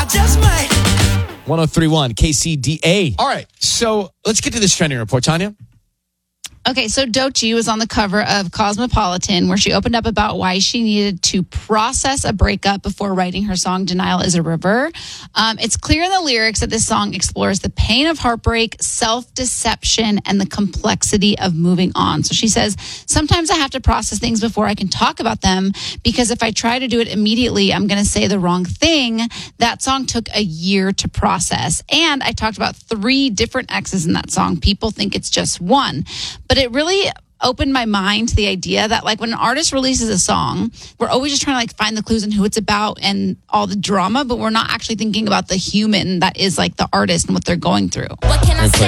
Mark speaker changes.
Speaker 1: just might.
Speaker 2: 1031 KCDA. All right, so let's get to this trending report, Tanya.
Speaker 3: Okay, so Doechii was on the cover of Cosmopolitan, where she opened up about why she needed to process a breakup before writing her song Denial is a River. It's clear in the lyrics that this song explores the pain of heartbreak, self-deception, and the complexity of moving on. So she says, sometimes I have to process things before I can talk about them, because if I try to do it immediately, I'm going to say the wrong thing. That song took a year to process. And I talked about 3 different exes in that song. People think it's just one. But it really opened my mind to the idea that, like, when an artist releases a song, we're always just trying to, like, find the clues and who it's about and all the drama, but we're not actually thinking about the human that is, like, the artist and what they're going through.
Speaker 4: What can I say?